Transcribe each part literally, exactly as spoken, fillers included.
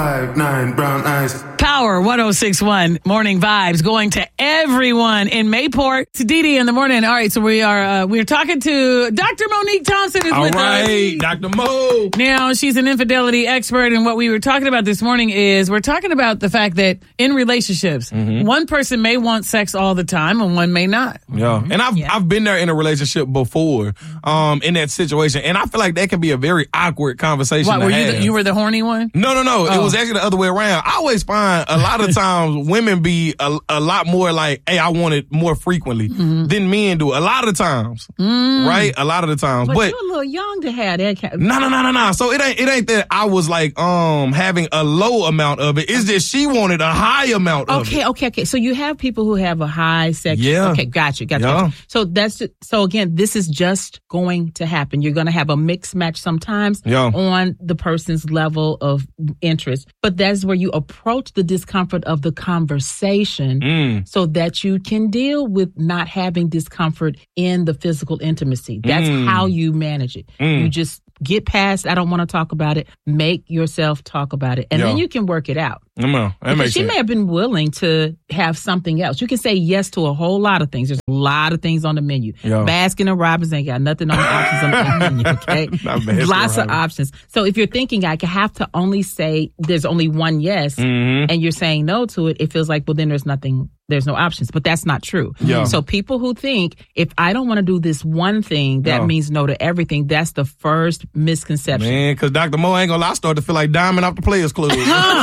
Five, nine, brown eyes. Power one oh six point one Morning Vibes going to everyone in Mayport. It's Dee Dee in the morning. All right, so we are uh, we're talking to Doctor Monique Thompson is All with right, us. All right, Doctor Mo. Now, she's an infidelity expert, and what we were talking about this morning is we're talking about the fact that in relationships, mm-hmm. one person may want sex all the time and one may not. Yeah, and I've yeah. I've been there in a relationship before, um, in that situation, and I feel like that can be a very awkward conversation. What, to were have. you the, you were the horny one? No, no, no. Oh. It was actually the other way around. I always find a lot of times women be a, a lot more like, hey, I want it more frequently mm-hmm. than men do. A lot of the times, mm. right? A lot of the times, but, but you're a little young to have that. Kind of- no, no, no, no, no. So it ain't it ain't that I was like um having a low amount of it. It's just she wanted a high amount of okay, it. Okay, okay, okay. So you have people who have a high sex. Yeah. Okay, gotcha, gotcha. Yeah. gotcha. So that's just, so again, this is just going to happen. You're going to have a mixed match sometimes yeah. on the person's level of interest, but that's where you approach the discomfort of the conversation mm. so that you can deal with not having discomfort in the physical intimacy. That's mm. how you manage it. Mm. You just get past, I don't want to talk about it. Make yourself talk about it. And yeah. then you can work it out. No, that makes she sense. may have been willing to have something else. You can say yes to a whole lot of things. There's a lot of things on the menu. Yeah. Baskin and Robbins ain't got nothing on the options on the menu, okay? Lots of options. So if you're thinking I have to only say there's only one yes mm-hmm. and you're saying no to it, it feels like, well, then there's nothing, there's no options. But that's not true. Yeah. So people who think if I don't want to do this one thing, that yeah. means no to everything, that's the first misconception. Man, because Doctor Mo ain't gonna lie, I started to feel like Diamond off the Players Club.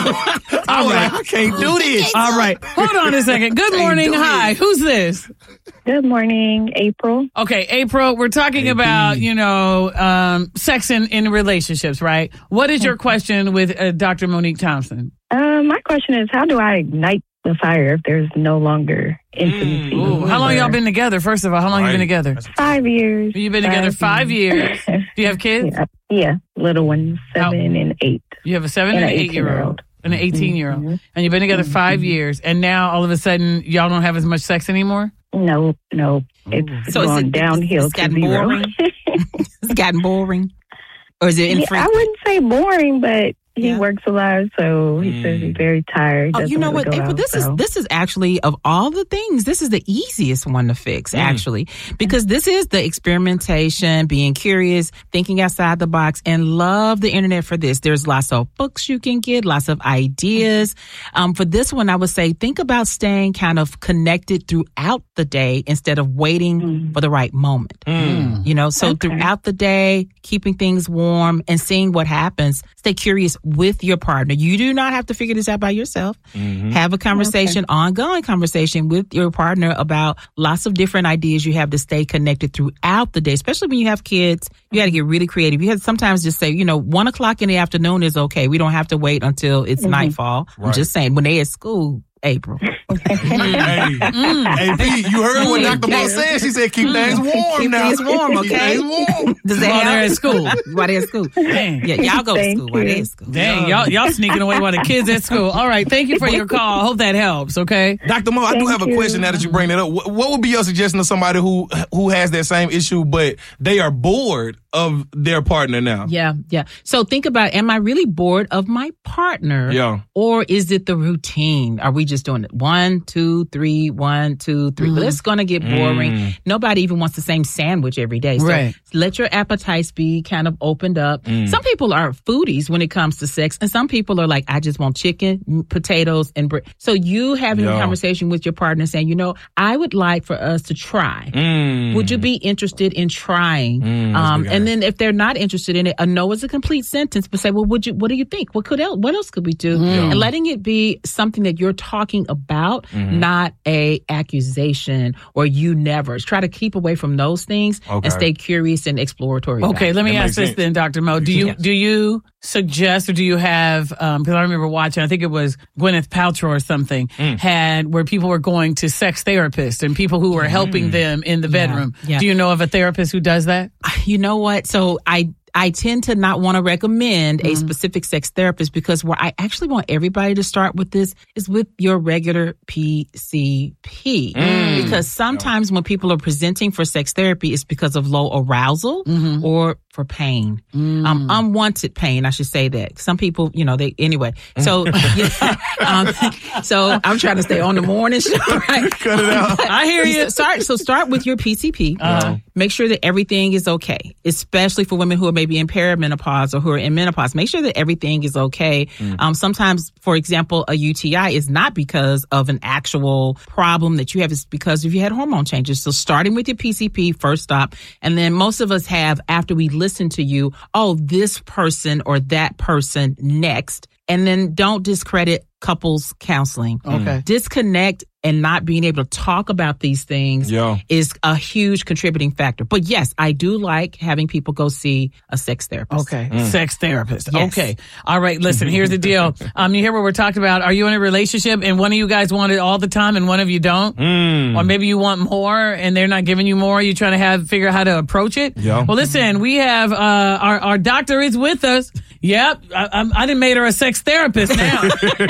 I was like, I can't do this. All right. Hold on a second. Good morning. Hi. Who's this? Good morning, April. Okay, April, we're talking hey, about, B. you know, um, sex in, in relationships, right? What is your question with uh, Doctor Monique Thompson? Uh, my question is, how do I ignite the fire if there's no longer intimacy? Mm. Ooh, how long y'all been together? First of all, how long right. you been together? Five years. You've been together five years. Do you have kids? Yeah, yeah. Little ones, seven how? and eight. You have a seven and, and an eight-year-old. And an eighteen-year-old. Mm-hmm. And you've been together mm-hmm. five years. And now, all of a sudden, y'all don't have as much sex anymore? No, no. It's so gone it, downhill it's gotten to zero. Boring? It's gotten boring? Or is it in yeah, free? I wouldn't say boring, but he yeah. works a lot, so he mm. says he's very tired. Oh, you know what, April? Out, this so. is this is actually of all the things, this is the easiest one to fix, mm. actually, because this is the experimentation, being curious, thinking outside the box, and love the internet for this. There's lots of books you can get, lots of ideas. Um, for this one, I would say think about staying kind of connected throughout the day instead of waiting mm. for the right moment. Mm. You know, so okay. throughout the day, keeping things warm and seeing what happens. Stay curious with your partner. You do not have to figure this out by yourself. Mm-hmm. Have a conversation, okay. ongoing conversation with your partner about lots of different ideas you have to stay connected throughout the day, especially when you have kids. You got to get really creative. You have to sometimes just say, you know, one o'clock in the afternoon is okay. We don't have to wait until it's mm-hmm. nightfall. Right. I'm just saying, when they at school, April. hey, mm. hey, Pete, you heard what Doctor Mo said? She said, keep things warm keep now. Keep things warm, okay? Keep things warm. Does that while they're at school. While they're at school. Dang. Yeah, y'all go to school while they're at school. Dang, y'all, y'all sneaking away while the kids at school. All right, thank you for your call. I hope that helps, okay? Doctor Mo, I thank do have a you. question now that you bring that up. What, what would be your suggestion to somebody who who has that same issue, but they are bored of their partner now? Yeah, yeah. So think about, am I really bored of my partner? Yeah. Or is it the routine? Are we just doing it one, two, three, one, two, three? Mm. But it's going to get boring. Mm. Nobody even wants the same sandwich every day. So right. let your appetites be kind of opened up. Mm. Some people are foodies when it comes to sex, and some people are like, I just want chicken, potatoes, and bread. So you having yeah. a conversation with your partner saying, you know, I would like for us to try. Mm. Would you be interested in trying? Mm, um, and then if they're not interested in it, a no is a complete sentence, but say, well, would you, what do you think? What could else, what else could we do? Mm. And letting it be something that you're talking about, mm-hmm. not a accusation or you never. Try to keep away from those things okay. and stay curious and exploratory. Okay, let me that ask this sense. then, Doctor Mo. Do you yes. do you suggest or do you have, um, because I remember watching, I think it was Gwyneth Paltrow or something, mm. had where people were going to sex therapists and people who were mm. helping them in the bedroom. Yeah. Yeah. Do you know of a therapist who does that? You know what? So I I tend to not want to recommend mm-hmm. a specific sex therapist because where I actually want everybody to start with this is with your regular P C P. Mm. Because sometimes when people are presenting for sex therapy, it's because of low arousal mm-hmm. or for pain, mm. um, unwanted pain. I should say that. Some people, you know, they anyway. So, yeah, um, so I'm trying to stay on the morning show. Right? Cut it out. I hear you. Start. So start with your P C P. Uh-huh. Make sure that everything is okay, especially for women who are maybe in perimenopause or who are in menopause. Make sure that everything is okay. Mm. Um, sometimes, for example, a U T I is not because of an actual problem that you have. It's because if you had hormone changes. So starting with your P C P, first stop. And then most of us have, after we listen to you, oh, this person or that person next. And then don't discredit couples counseling. Okay. Disconnect and not being able to talk about these things yeah. is a huge contributing factor. But yes, I do like having people go see a sex therapist. Okay. Mm. Sex therapist. Yes. Okay. All right. Listen, here's the deal. Um, you hear what we're talking about. Are you in a relationship and one of you guys want it all the time and one of you don't? Mm. Or maybe you want more and they're not giving you more. You're trying to have, figure out how to approach it. Yeah. Well, listen, we have, uh, our, our doctor is with us. Yep. I, I, I done made her a sex therapist now.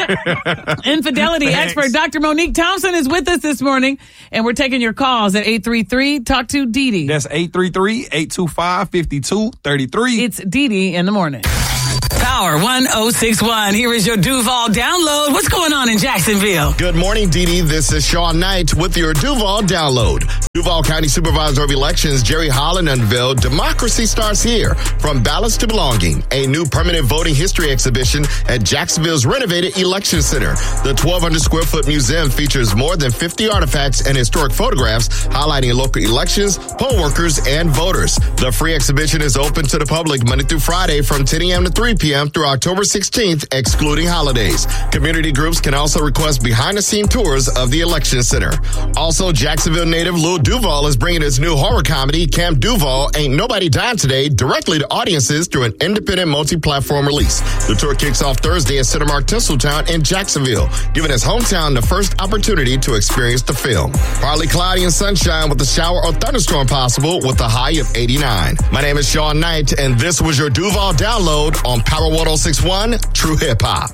Infidelity Thanks. expert Doctor Monique Thompson is with us this morning, and we're taking your calls at eight three three talk to Dee Dee. That's eight three three, eight two five, five two three three. It's Dee Dee in the morning. Power one oh six one. Here is your Duval download. What's going on in Jacksonville? Good morning, Dee Dee. This is Sean Knight with your Duval download. Duval County Supervisor of Elections Jerry Holland unveiled Democracy Starts Here, From Ballots to Belonging, a new permanent voting history exhibition at Jacksonville's renovated Election Center. The twelve hundred square foot museum features more than fifty artifacts and historic photographs highlighting local elections, poll workers, and voters. The free exhibition is open to the public Monday through Friday from ten a.m. to three p.m. through October sixteenth, excluding holidays. Community groups can also request behind-the-scenes tours of the Election Center. Also, Jacksonville native Lil Duval is bringing his new horror comedy, Camp Duval, Ain't Nobody Died Today, directly to audiences through an independent multi-platform release. The tour kicks off Thursday at Cinemark Tinseltown in Jacksonville, giving his hometown the first opportunity to experience the film. Partly cloudy and sunshine with a shower or thunderstorm possible with a high of eighty-nine. My name is Sean Knight, and this was your Duval download on Power one oh six one True Hip Hop.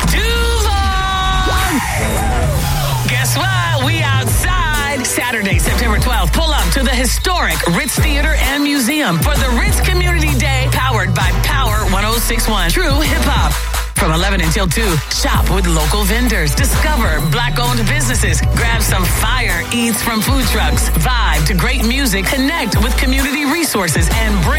Duval! Guess what? We outside. Saturday, September twelfth. Pull up to the historic Ritz Theater and Museum for the Ritz Community Day, powered by Power one oh six one True Hip Hop. From eleven until two, shop with local vendors, discover Black-owned businesses, grab some fire eats from food trucks, vibe to great music, connect with community resources, and bring